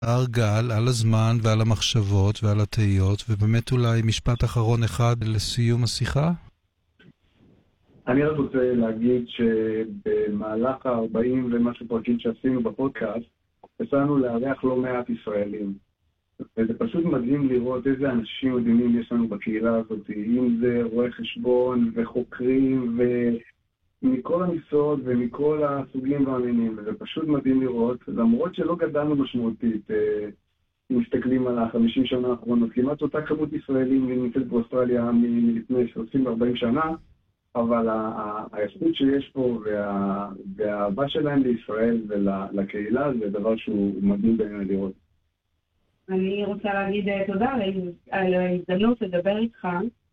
ארגל, על הזמן ועל המחשבות ועל התהיות, ובאמת אולי משפט אחרון אחד לסיום השיחה? אני רק רוצה להגיד שבמהלך ה-40 ומשהו פרקים שעשינו בפודקאסט, הצלחנו לארח לא מעט ישראלים. וזה פשוט מדהים לראות איזה אנשים מדהימים יש לנו בקהילה הזאת, אם זה רואי חשבון וחוקרים ומכל המקצועות ומכל הסוגים והמינים, וזה פשוט מדהים לראות, למרות שלא גדלנו משמעותית, אם מסתכלים על ה-50 שנה האחרונות, כמעט אותה כמות ישראלים נמצאת באוסטרליה מלפני 30-40 שנה, אבל האיכות שיש פה והאהבה שלהם לישראל ולקהילה זה דבר שהוא מדהים בעיניי לראות. אני רוצה להגיד תודה על ההזדמנות לדבר איתך,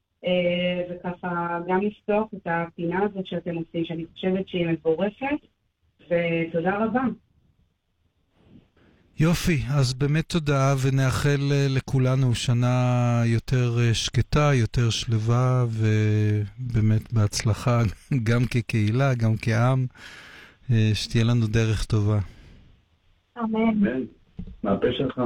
וככה גם לפתוח את הפינה הזאת שאתם עושים, שאני חושבת שהיא מבורכת, ותודה רבה. יופי, אז באמת תודה, ונאחל לכולנו שנה יותר שקטה, יותר שלווה, ובאמת בהצלחה גם כקהילה, גם כעם, שתהיה לנו דרך טובה. אמן. מהפה שלך.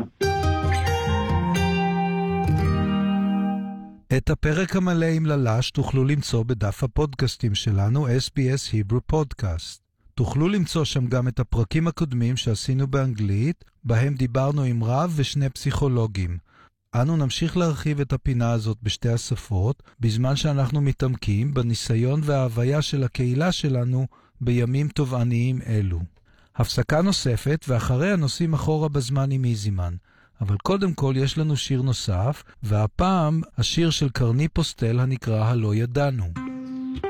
את הפרק המלא עם ללש תוכלו למצוא בדף הפודקאסטים שלנו, SBS Hebrew Podcast. תוכלו למצוא שם גם את הפרקים הקודמים שעשינו באנגלית, בהם דיברנו עם רב ושני פסיכולוגים. אנו נמשיך להרחיב את הפינה הזאת בשתי השפות, בזמן שאנחנו מתעמקים בניסיון וההוויה של הקהילה שלנו בימים תובעניים אלו. הפסקה נוספת, ואחריה נוסעים אחורה בזמן עם איזימן. אבל קודם כל יש לנו שיר נוסף, והפעם השיר של קרני פוסטל הנקרא הלא ידענו.